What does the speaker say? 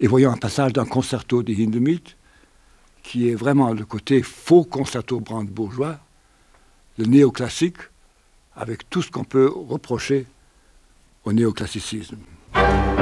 et voyons un passage d'un concerto des Hindemith, qui est vraiment le côté faux concerto brandebourgeois, le néoclassique, avec tout ce qu'on peut reprocher au néoclassicisme.